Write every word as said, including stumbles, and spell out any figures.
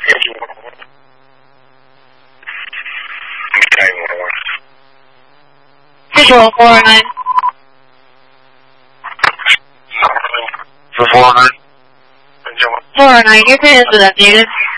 Visual four oh nine. four oh nine. four oh nine, your transfer updated.